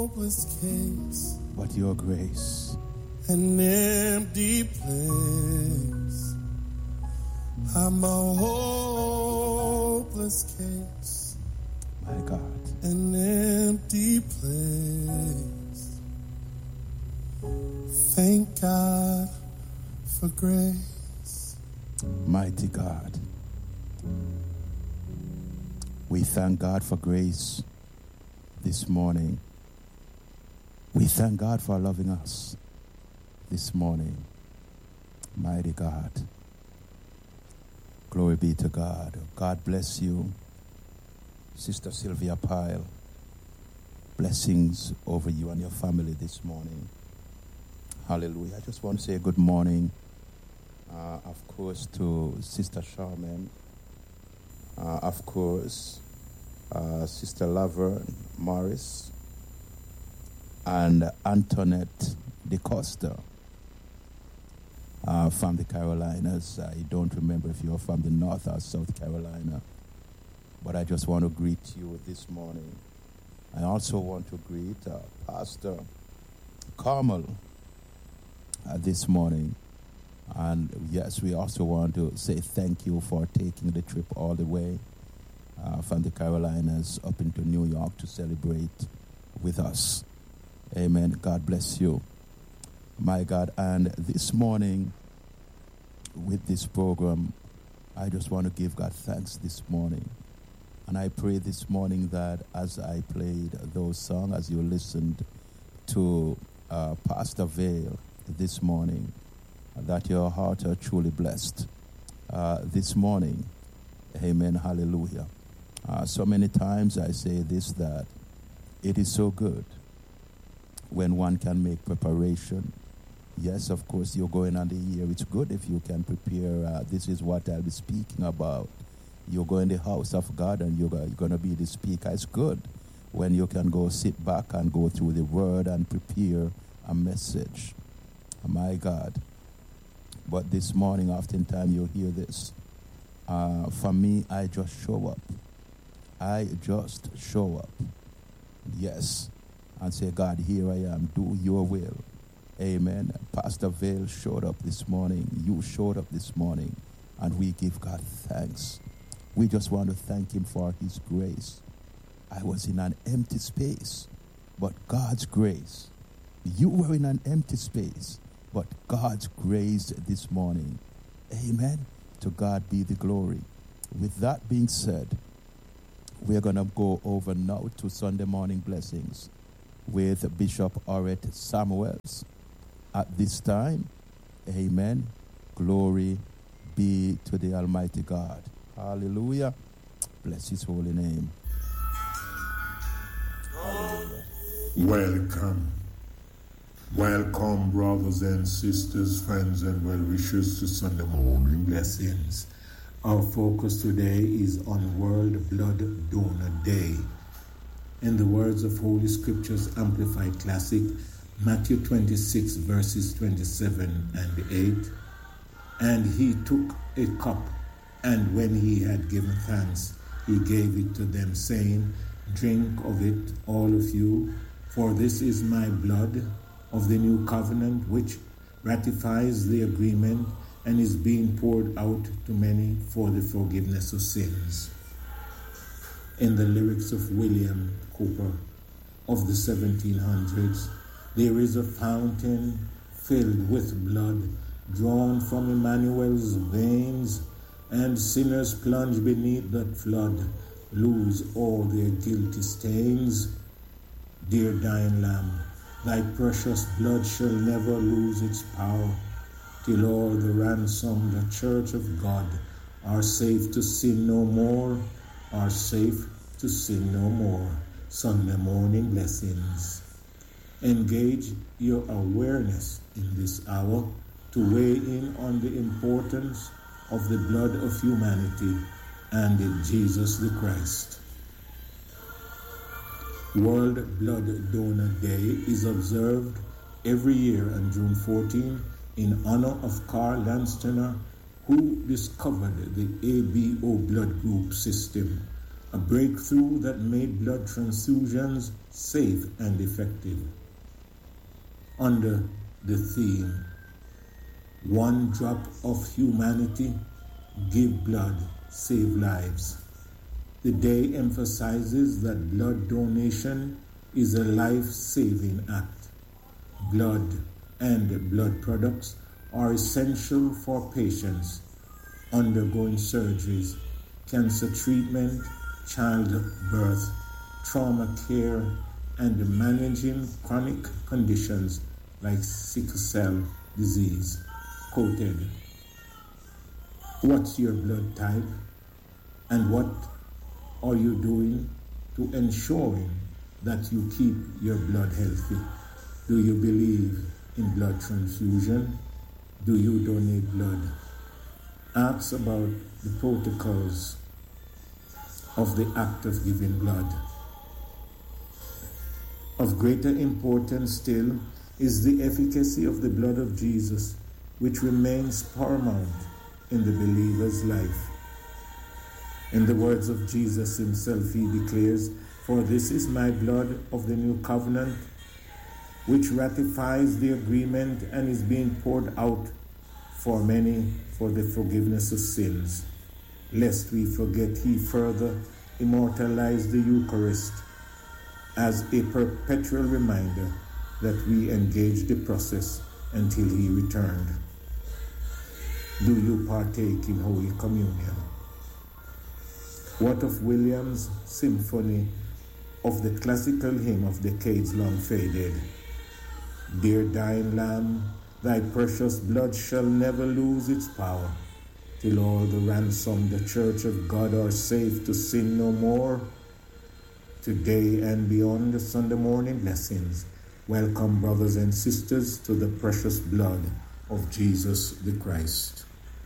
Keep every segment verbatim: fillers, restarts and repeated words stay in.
hopeless case, but your grace. an empty place. I'm a hopeless case, My God. an empty place. Thank God for grace. Mighty God. We thank God for grace this morning. We thank God for loving us this morning. Mighty God. Glory be to God. God bless you. Sister Sylvia Pyle. Blessings over you and your family this morning. Hallelujah. I just want to say good morning, uh, of course, to Sister Charmaine. Uh, of course, uh, Sister Laverne Morris and Antoinette DeCosta uh, from the Carolinas. I don't remember if you're from the North or South Carolina, but I just want to greet you this morning. I also want to greet uh, Pastor Carmel uh, this morning. And yes, we also want to say thank you for taking the trip all the way uh, from the Carolinas up into New York to celebrate with us. Amen. God bless you. My God. And this morning, with this program, I just want to give God thanks this morning. And I pray this morning that as I played those songs, as you listened to uh, Pastor Vale this morning, that your heart are truly blessed uh, this morning. Amen. Hallelujah. Uh, so many times I say this, that it is so good when one can make preparation. Yes, of course, you're going on the year. It's good if you can prepare. Uh, this is what I'll be speaking about. You're going to the house of God and you're, you're going to be the speaker. It's good when you can go sit back and go through the word and prepare a message. My God. But this morning, oftentimes you hear this. Uh, for me, I just show up. I just show up. Yes. And say, God, here I am. Do your will. Amen. Pastor Vale showed up this morning. You showed up this morning. And we give God thanks. We just want to thank him for his grace. I was in an empty space, but God's grace. You were in an empty space, but God's grace this morning. Amen. To God be the glory. With that being said, we're going to go over now to Sunday morning blessings with Bishop Orette Samuels. At this time, amen. Glory be to the Almighty God. Hallelujah. Bless his holy name. Hallelujah. Welcome. Welcome, brothers and sisters, friends and well-wishers to Sunday morning blessings. Our focus today is on World Blood Donor Day. In the words of Holy Scriptures Amplified Classic, Matthew twenty-six, verses twenty-seven and eight, and he took a cup, and when he had given thanks, he gave it to them, saying, drink of it, all of you, for this is my blood of the new covenant, which ratifies the agreement and is being poured out to many for the forgiveness of sins. In the lyrics of William Cowper of the seventeen hundreds, there is a fountain filled with blood drawn from Emmanuel's veins, and sinners plunge beneath that flood, lose all their guilty stains. Dear dying Lamb, thy precious blood shall never lose its power, till all the ransomed the church of God are safe to sin no more, are safe to sin no more. Sunday morning blessings. Engage your awareness in this hour to weigh in on the importance of the blood of humanity and Jesus the Christ. World Blood Donor Day is observed every year on June fourteenth in honor of Carl Landsteiner, who discovered the A B O blood group system a breakthrough that made blood transfusions safe and effective. Under the theme, One Drop of Humanity, Give Blood, Save Lives. The day emphasizes that blood donation is a life-saving act. Blood and blood products are essential for patients undergoing surgeries, cancer treatment, childbirth, trauma care, and managing chronic conditions like sickle cell disease. Quoted, "What's your blood type, and what are you doing to ensuring that you keep your blood healthy? Do you believe in blood transfusion? Do you donate blood?" Ask about the protocols of the act of giving blood. Of greater importance still is the efficacy of the blood of Jesus, which remains paramount in the believer's life. In the words of Jesus himself, he declares, "For this is my blood of the new covenant, which ratifies the agreement and is being poured out for many for the forgiveness of sins." Lest we forget, he further immortalized the Eucharist as a perpetual reminder that we engage the process until he returned. Do you partake in Holy Communion? What of Williams' symphony of the classical hymn of decades long faded? "Dear dying Lamb, thy precious blood shall never lose its power, till all the ransomed the Church of God are safe to sin no more." Today and beyond the Sunday morning blessings, welcome, brothers and sisters, to the precious blood of Jesus the Christ.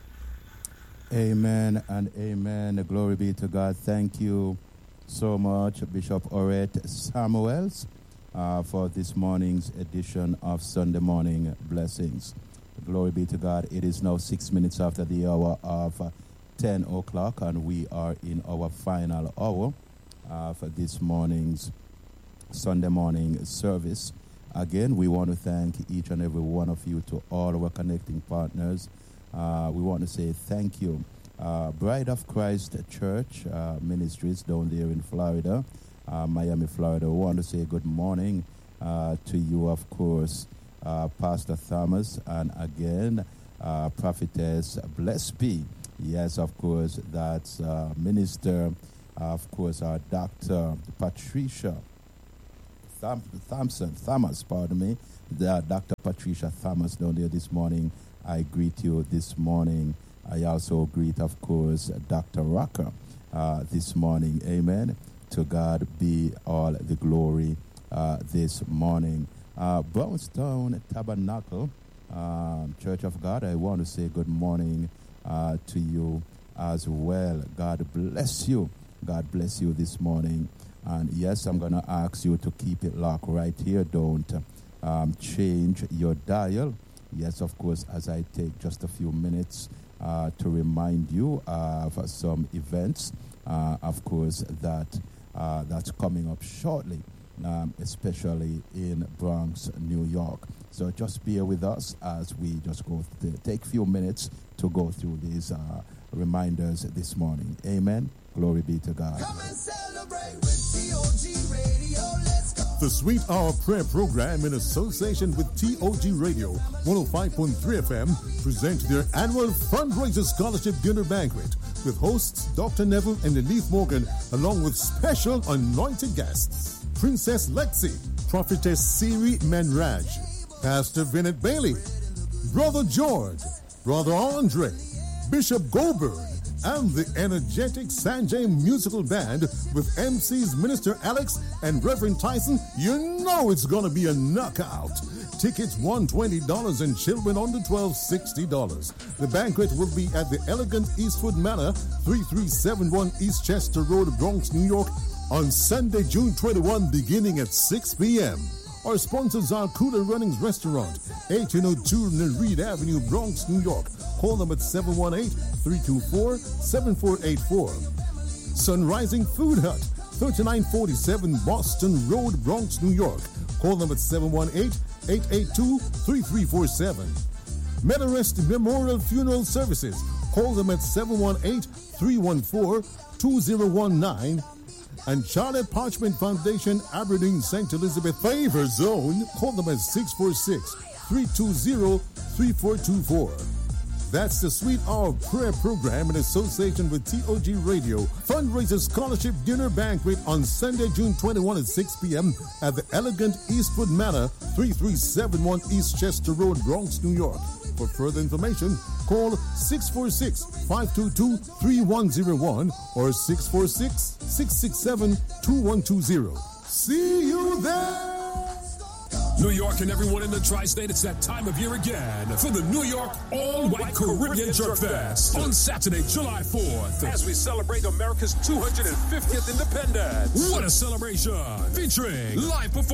Amen and amen. Glory be to God. Thank you so much, Bishop Orette Samuels, uh, for this morning's edition of Sunday Morning Blessings. Glory be to God. It is now six minutes after the hour of uh, ten o'clock, and we are in our final hour uh, for this morning's Sunday morning service. Again, we want to thank each and every one of you, to all our connecting partners. Uh, we want to say thank you. Uh, Bride of Christ Church uh, Ministries down there in Florida, uh, Miami, Florida. We want to say good morning uh, to you, of course, uh, Pastor Thomas, and again, uh, Prophetess Blessby. Yes, of course, that's uh, Minister, uh, of course, our Doctor Patricia Thom- Thompson, Thomas, pardon me, the, Doctor Patricia Thomas down there this morning. I greet you this morning. I also greet, of course, Doctor Rocker uh, this morning. Amen. To God be all the glory uh, this morning. Uh, Brownstone Tabernacle uh, Church of God, I want to say good morning uh, to you as well. God bless you. God bless you this morning. And yes, I'm going to ask you to keep it locked right here. Don't um, change your dial. Yes, of course, as I take just a few minutes uh, to remind you of some events, uh, of course, that uh, that's coming up shortly, um, especially in Bronx, New York. So just bear with us as we just go th- take a few minutes to go through these uh, reminders this morning. Amen. Glory be to God. Come and celebrate with T O G Radio. Let's go. The Sweet Hour Prayer Program, in association with T O G Radio one oh five point three F M, present their annual fundraiser scholarship dinner banquet with hosts Doctor Neville and Elise Morgan, along with special anointed guests: Princess Lexi, Prophetess Siri Manraj, Pastor Vinnet Bailey, Brother George, Brother Andre, Bishop Goldberg, and the energetic Sanjay Musical Band with M Cs Minister Alex and Reverend Tyson. You know it's going to be a knockout. Tickets one hundred twenty dollars and children under twelve, sixty dollars. The banquet will be at the Elegant Eastwood Manor, thirty-three seventy-one East Chester Road, Bronx, New York, on Sunday, June twenty-first, beginning at six p.m. Our sponsors are Cooler Runnings Restaurant, eighteen oh two Nereid Avenue, Bronx, New York. Call them at seven one eight, three two four, seven four eight four. Sunrising Food Hut, thirty-nine forty-seven Boston Road, Bronx, New York. Call them at seven one eight, eight eight two, three three four seven. Medarest Memorial Funeral Services. Call them at seven one eight, three one four, two zero one nine. And Charlotte Parchment Foundation, Aberdeen, Saint Elizabeth Favor Zone. Call them at six four six, three two zero, three four two four. That's the Sweet Hour Prayer Program in association with T O G Radio. Fundraiser Scholarship Dinner Banquet on Sunday, June twenty-first at six p.m. at the Elegant Eastwood Manor, thirty-three seventy-one East Chester Road, Bronx, New York. For further information, call six four six, five two two, three one zero one or six four six, six six seven, two one two zero. See you there! New York and everyone in the tri-state, it's that time of year again for the New York All-White Caribbean Jerk Fest on Saturday, July fourth, as we celebrate America's two hundred fiftieth independence. What a celebration! Featuring live performance